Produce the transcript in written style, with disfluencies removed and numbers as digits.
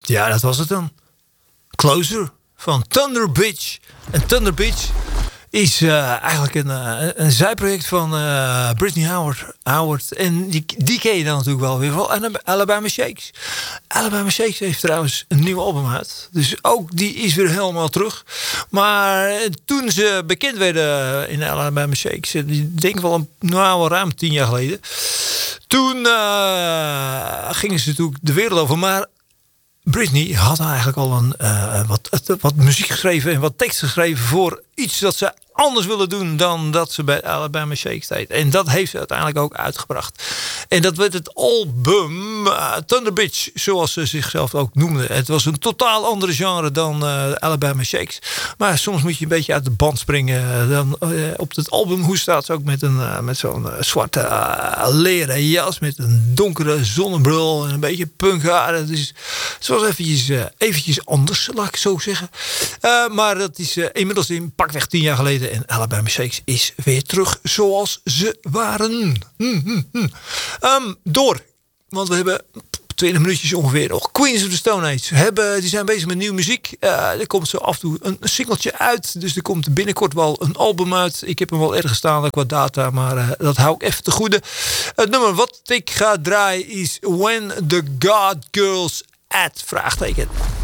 Ja, dat was het dan. Closer van Thunder Beach. En Thunder Beach is eigenlijk een zijproject van Brittany Howard. En die ken je dan natuurlijk wel weer van Alabama Shakes. Alabama Shakes heeft trouwens een nieuw album uit. Dus ook die is weer helemaal terug. Maar toen ze bekend werden in Alabama Shakes, ik denk wel ruim 10 jaar geleden. Toen gingen ze natuurlijk de wereld over. Maar Britney had eigenlijk al wat muziek geschreven en wat tekst geschreven voor iets dat ze anders willen doen dan dat ze bij Alabama Shakes deed. En dat heeft ze uiteindelijk ook uitgebracht. En dat werd het album Thunder Beach, zoals ze zichzelf ook noemde. Het was een totaal andere genre dan Alabama Shakes. Maar soms moet je een beetje uit de band springen. Dan, op het album, hoe staat ze ook met zo'n zwarte leren jas, met een donkere zonnebril en een beetje punkhaar. Dus het was eventjes anders, laat ik zo zeggen. Maar dat is inmiddels in pakweg 10 jaar geleden. En Alabama Shakes is weer terug zoals ze waren. Door. Want we hebben 20 minuutjes ongeveer nog. Queens of the Stone Age. Die zijn bezig met nieuwe muziek. Er komt zo af en toe een singeltje uit. Dus er komt binnenkort wel een album uit. Ik heb hem wel ergens staan qua data. Maar dat hou ik even te goede. Het nummer wat ik ga draaien is When the God Girls At. Vraagteken.